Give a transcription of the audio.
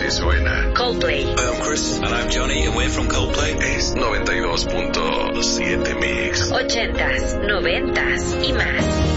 que suena. Coldplay. Hi, I'm Chris. And I'm Johnny, and we're from Coldplay. Es 92.7 Mix. 80s, 90s y más.